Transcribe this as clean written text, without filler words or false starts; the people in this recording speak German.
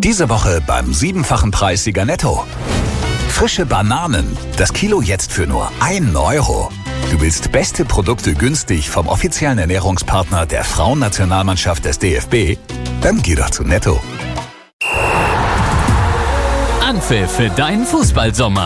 Diese Woche beim 7-fachen Preissieger Netto. Frische Bananen, das Kilo jetzt für nur 1 Euro. Du willst beste Produkte günstig vom offiziellen Ernährungspartner der Frauennationalmannschaft des DFB? Dann geh doch zu Netto. Anpfiff für deinen Fußballsommer.